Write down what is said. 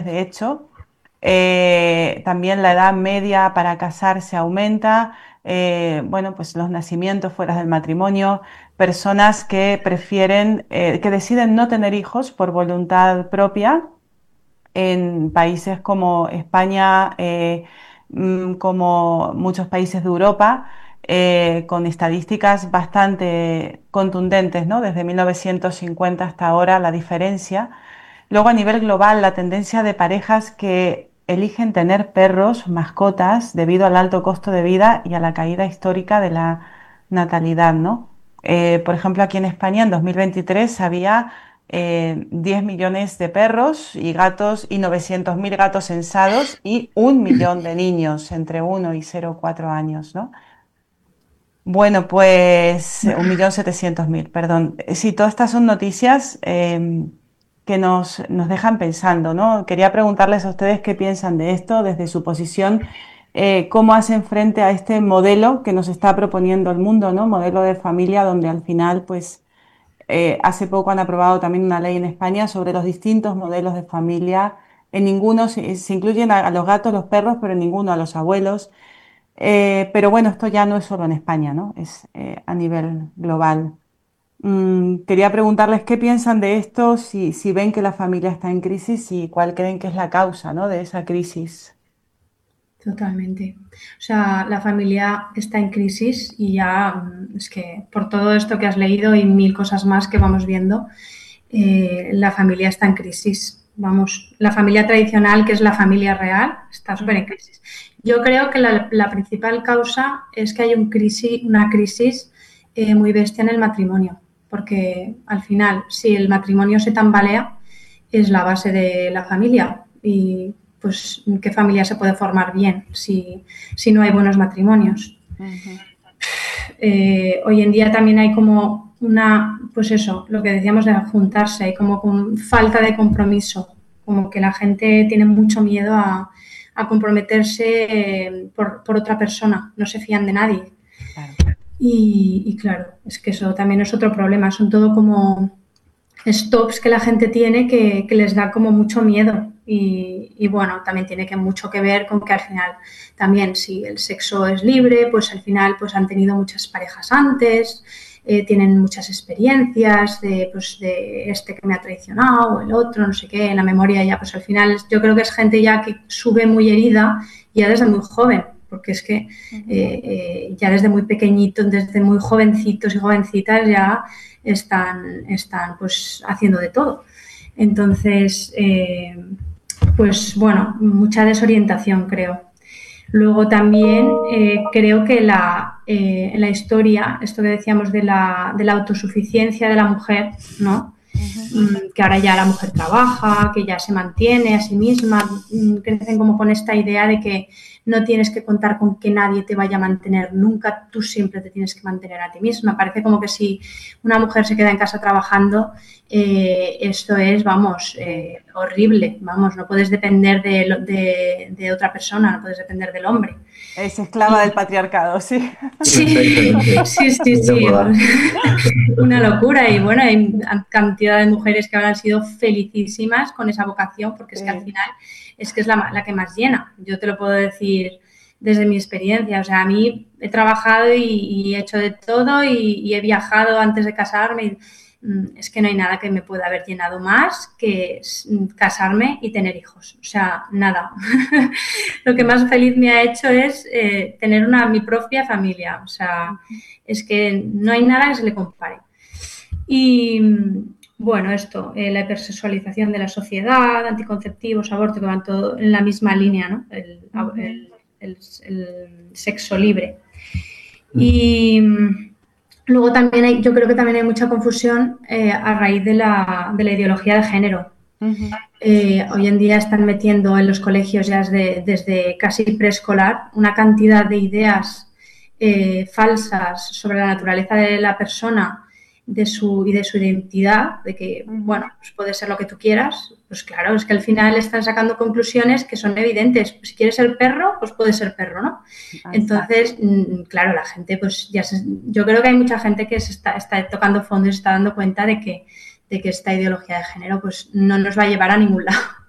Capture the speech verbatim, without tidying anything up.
de hecho. Eh, también la edad media para casarse aumenta. Eh, bueno, pues los nacimientos fuera del matrimonio, personas que prefieren, eh, que deciden no tener hijos por voluntad propia en países como España, eh, mm, como muchos países de Europa, eh, con estadísticas bastante contundentes, ¿no? Desde mil novecientos cincuenta hasta ahora la diferencia. Luego a nivel global, la tendencia de parejas que eligen tener perros, mascotas, debido al alto costo de vida y a la caída histórica de la natalidad, ¿no? Eh, por ejemplo, aquí en España en dos mil veintitrés había eh, diez millones de perros y gatos y novecientos mil gatos censados y un millón de niños entre uno y cero coma cuatro años, ¿no? Bueno, pues eh, un millón setecientos mil, perdón. Eh, Sí, todas estas son noticias eh, que nos, nos dejan pensando, ¿no? Quería preguntarles a ustedes qué piensan de esto desde su posición, eh, cómo hacen frente a este modelo que nos está proponiendo el mundo, ¿no? Modelo de familia donde al final, pues, eh, hace poco han aprobado también una ley en España sobre los distintos modelos de familia. En ninguno se, se incluyen a, a los gatos, los perros, pero en ninguno a los abuelos. Eh, pero bueno, esto ya no es solo en España, ¿no? Es eh, a nivel global. Mm, quería preguntarles qué piensan de esto, si, si ven que la familia está en crisis y cuál creen que es la causa, ¿no? De esa crisis. Totalmente. O sea, la familia está en crisis y ya mm, es que por todo esto que has leído y mil cosas más que vamos viendo, eh, la familia está en crisis. Vamos, la familia tradicional, que es la familia real, está súper en Ujú. crisis. Yo creo que la, la principal causa es que hay un crisis, una crisis eh, muy bestia en el matrimonio, porque al final, si el matrimonio se tambalea, es la base de la familia y pues qué familia se puede formar bien si, si no hay buenos matrimonios. Ujú. Eh, hoy en día también hay como una, pues eso, lo que decíamos de juntarse, hay como con falta de compromiso, como que la gente tiene mucho miedo a, a comprometerse eh, por, por, otra persona, no se fían de nadie. Claro. Y, y claro, es que eso también es otro problema, son todo como stops que la gente tiene que, que les da como mucho miedo. Y, y, bueno, también tiene que mucho que ver con que al final también si el sexo es libre, pues al final pues han tenido muchas parejas antes, eh, tienen muchas experiencias de, pues, de este que me ha traicionado, el otro, no sé qué, en la memoria ya, pues al final yo creo que es gente ya que sube muy herida ya desde muy joven, porque es que Ujú. eh, eh, ya desde muy pequeñitos, desde muy jovencitos y jovencitas ya están, están pues haciendo de todo. Entonces, eh, pues bueno, mucha desorientación creo. Luego también eh, creo que la, eh, en la historia, esto que decíamos de la, de la autosuficiencia de la mujer, ¿no? Ujú. Que ahora ya la mujer trabaja, que ya se mantiene a sí misma, crecen como con esta idea de que no tienes que contar con que nadie te vaya a mantener nunca, tú siempre te tienes que mantener a ti misma. Parece como que si una mujer se queda en casa trabajando, eh, esto es, vamos, Sí. eh, horrible, vamos, no puedes depender de, de, de otra persona, no puedes depender del hombre. Es esclava del Y, patriarcado, sí. sí, sí, sí, sí, una locura y bueno, hay cantidad de mujeres que habrán sido felicísimas con esa vocación porque es que al Sí. final es que es la, la que más llena. Yo te lo puedo decir desde mi experiencia, o sea, a mí he trabajado y, y he hecho de todo y, y he viajado antes de casarme y, es que no hay nada que me pueda haber llenado más que casarme y tener hijos. O sea, nada. Lo que Sí. más feliz me ha hecho es eh, tener una, mi propia familia. O sea, es que no hay nada que se le compare. Y bueno, esto, eh, la hipersexualización de la sociedad, anticonceptivos, aborto, que van todo en la misma línea, ¿no? El, Ujú. el, el, el sexo libre. Y luego también hay, yo creo que también hay mucha confusión eh, a raíz de la, de la ideología de género. Ujú. Eh, hoy en día están metiendo en los colegios ya desde, desde casi preescolar una cantidad de ideas eh, falsas sobre la naturaleza de la persona de su, y de su identidad, de que, Ujú. bueno, pues puede ser lo que tú quieras. Pues claro, es que al final están sacando conclusiones que son evidentes. Pues si quieres ser perro, pues puede ser perro, ¿no? Así. Entonces, claro, la gente, pues ya se, yo creo que hay mucha gente que se está, está tocando fondo y se está dando cuenta de que, de que esta ideología de género pues no nos va a llevar a ningún lado.